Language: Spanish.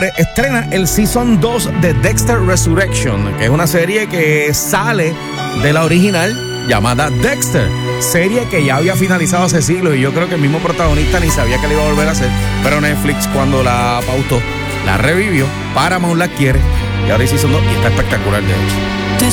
octubre estrena el Season 2 de Dexter Resurrection, que es una serie que sale de la original llamada Dexter, serie que ya había finalizado hace siglos y yo creo que el mismo protagonista ni sabía que le iba a volver a hacer, pero Netflix cuando la pautó, la revivió, Paramount la quiere y ahora hay Season 2 y está espectacular de hecho. Te